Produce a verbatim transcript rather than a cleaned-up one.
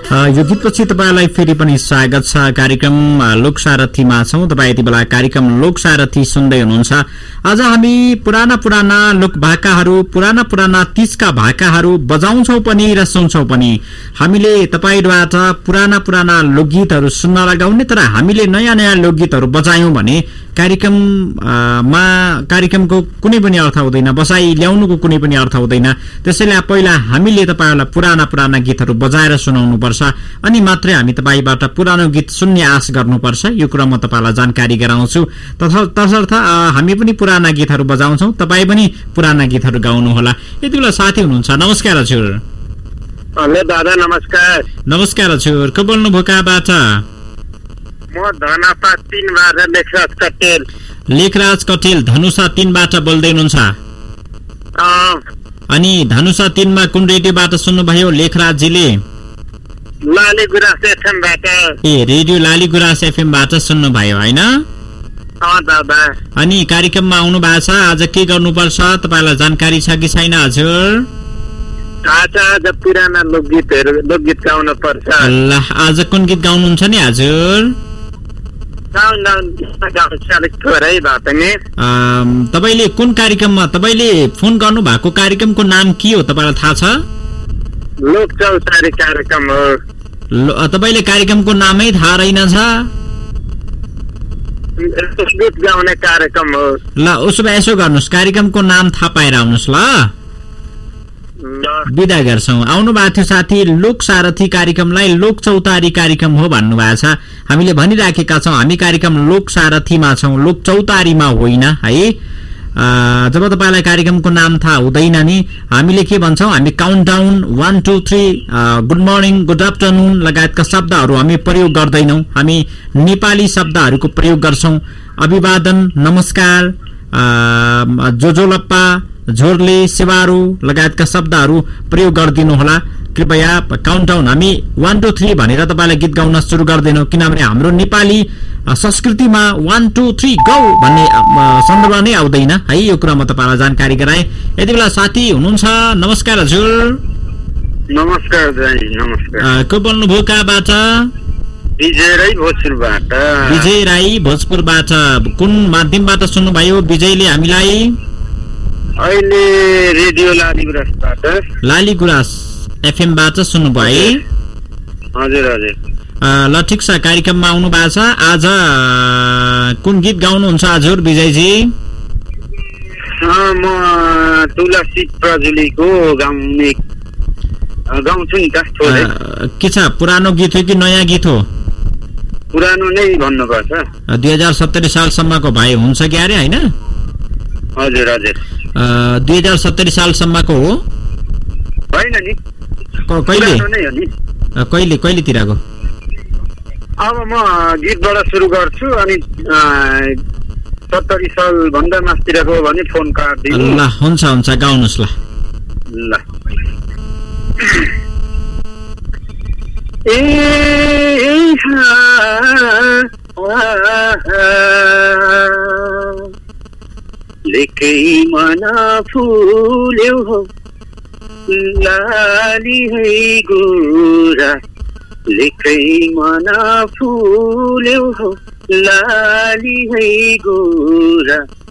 यो गीतपछि तपाईलाई फेरि पनि स्वागत छ। कार्यक्रम लोकसारथीमा छौं। तपाई यति बेला कार्यक्रम लोकसारथी सुन्दै हुनुहुन्छ। आज हामी पुराना पुराना लोक भाकाहरू, पुराना पुराना तीजका भाकाहरू बजाउँछौं पनि र सुन्छौं पनि। हामीले तपाईबाट पुराना पुराना लोकगीतहरू सुन्न लगाउने, तर हामीले नयाँ नयाँ लोकगीतहरू बजायौं भने कार्यक्रममा कार्यक्रमको कुनै पनि अर्थ हुँदैन, बसाई ल्याउनुको कुनै पनि अर्थ हुँदैन। त्यसैले पहिला हामीले तपाईलाई पुराना पुराना गीतहरू बजाएर सुनाउनु पर्छ, अनि मात्रै हामी तपाईबाट पुरानो गीत सुन्ने आश गर्नुपर्छ। यो कुरा म तपाईलाई जानकारी गराउँछु। तसर्थ हामी पनि पुराना गीतहरू बजाउँछौं, तपाई पनि पुराना गीतहरू गाउनु होला। यति बेला साथी हुनुहुन्छ। नमस्कार हजुर। हेलो दादा, नमस्कार। नमस्कार हजुर। को बोल्नु भयो कहाँबाट? म धनुषा तीनबाट लेखराज कटेल। लेखराज कटेल धनुषा तीनबाट बोल्दै हुनुहुन्छ? अनि धनुषा तीनमा कुन रेडियोबाट सुन्नुभयो लेखराजजीले? लाली गुराँस एफएमबाट। ए, रेडियो लाली गुराँस एफएमबाट सुन्नुभयो हैन? अँ दादा। अनि कार्यक्रममा आउनु भएको छ। आज के गर्नुपर्छ तपाईलाई जानकारी छ कि छैन हजुर? आज आज पुराना लोकगीतहरू लोकगीत गाउन पर्छ। अल्लाह, आज कुन गीत गाउनुहुन्छ नि हजुर? तपाईले कुन कार्यक्रममा तपाईले फोन गर्नु भएको कार्यक्रमको नाम के हो तपाईलाई थाहा छ? लोक चौतारी कार्यक्रम हो। तपाईले कार्यक्रमको नामै थाहा रहेनछ? गीत गाउने कार्यक्रम हो। ल उसो भए यसो गर्नुहोस्, कार्यक्रमको नाम थाहा पाएर आउनुहोस् ल। विदा गर्छौं। आउनु भएको थियो साथी। लोक सारथी कार्यक्रमलाई लोक चौतारी कार्यक्रम हो भन्नु भएको छ। हामीले भनिराखेका छौं हामी कार्यक्रम लोक सारथीमा छौं, लोक चौतारीमा होइन है। जब तपाईलाई कार्यक्रमको नाम थाहा हुँदैन नि हामीले के भन्छौं, हामी countdown one two three good morning good afternoon लगायतका शब्दहरू हामी प्रयोग गर्दैनौं। हामी नेपाली शब्दहरूको प्रयोग गर्छौं। अभिवादन, नमस्कार, जोजोलप्पा, झोरले, सेवारो लगायतका शब्दहरू प्रयोग गरिदिनु होला कृपया। काउन्टडाउन हामी वान टू थ्री भनेर तपाईलाई गीत गाउन सुरु गर्दैनौं, किनभने हाम्रो नेपाली संस्कृतिमा वान टू थ्री गो भन्ने सन्दर्भ नै आउँदैन है। यो कुरा म तपाईलाई जानकारी गराए। यति बेला साथी हुनुहुन्छ। नमस्कार हजुर। नमस्कार दाइ। नमस्कार। को बोल्नु भयो कहाँबाट? विजय राई भोजपुरबाट। विजय राई भोजपुरबाट। कुन माध्यमबाट सुन्नुभयो विजयले हामीलाई? अहिले रेडियो लाली गुराँसबाट। लाली गुराँस एफएमबाट सुन्नुभयो है? हजुर हजुर। ल ठिक छ। कार्यक्रममा आउनु भएको छ। आज कुन गीत गाउनुहुन्छ हजुर विजयजी? म तुलसी प्रजुलीको गाउने गाउँछु नि त थोरै। के छ, पुरानो गीत हो कि नयाँ गीत हो? पुरानो नै भन्नुपर्छ। दुई हजार सत्तरी सालसम्मको भए हुन्छ कि अरे होइन? हजुर हजुर। दुई हजार सत्तरी सालसम्मको हो? होइन नि, कहिले कहिले कहिलेतिरको? अब म गीतबाट सुरु गर्छु, अनि सत्तरी साल भन्दा मास्तिरको हो भने फोन काट्दिनु। ल हुन्छ हुन्छ, गाउनुहोस् ल। ल ए लेकै मना फुल्यो हो लाली है गोरा, लेकै मना फुल्यो हो लाली है गोरा,